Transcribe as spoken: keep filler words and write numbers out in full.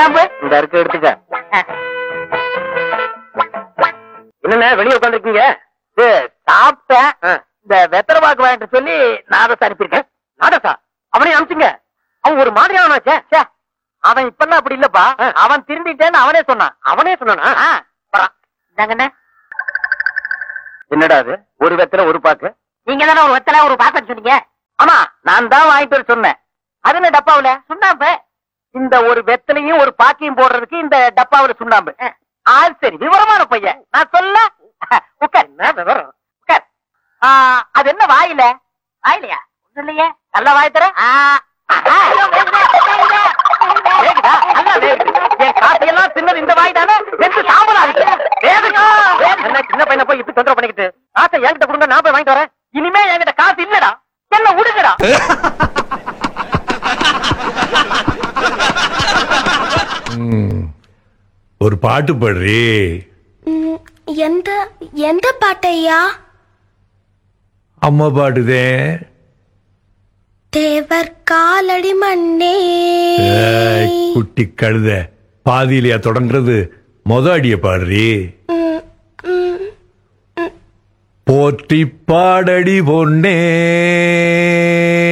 சுண்ணாம்பு இந்த இருக்கு, எடுத்துக்க. என்ன வெளியே உட்காந்துருக்கீங்க? சாப்பிட்டேன். இந்த வெத்தலை பாக்கு வாங்கிட்டு சொல்லி நாதசா அனுப்பியிருக்கேன். நாதசா அவனையும் அனுப்பிச்சுங்க. அவன் ஒரு மாதிரியானாச்சே. அவன் இப்பெல்லாம் அப்படி இல்லப்பா. அவன் திரும்பிட்டேன்னு அவனே சொன்னான். அவனே சொன்னானா? என்னடா அது? ஒரு வெத்தலை ஒரு பாக்கு. நீங்க தானே ஒரு வெத்தலை ஒரு பாக்கு சொன்னீங்க. ஆமா, நான் தான் வாங்கிட்டு வர சொன்னேன். அது என்ன டப்பாவுல சுண்ணாம்பு? இந்த ஒரு வெத்தலையும் ஒரு பாக்கையும் போடுறதுக்கு இந்த டப்பாவுல சுண்ணாம்பு. ஆள் சரி, விவரமான பையன். நான் சொல்ல உட்கார். என்ன விவரம்? உட்கார். அது என்ன வாயில? வாயிலையா? ஒண்ணு இல்லையே. நல்லா வாய் தர. என் காசையெல்லாம் சின்னது இந்த வாய் தானே. வெந்து சாம்பலா இருக்கு. என்ன சின்ன பையனை போய் இப்படி தொந்தரவு பண்ணிக்கிட்டு? காசை என்கிட்ட கொடுங்க, நான் போய் வாங்கிட்டு வரேன். இனிமே என்கிட்ட காசு இல்லடா. என்ன உடுங்கடா. ஒரு பாட்டு பாடுறி. எந்த எந்த பாட்டையா? அம்மா பாடுதே. தேவர் காலடி மண்ணே. குட்டி கழுத, பாதியிலையா தொடங்குறது? மொத அடிய பாடுறி. போற்றி பாடடி பொன்னே.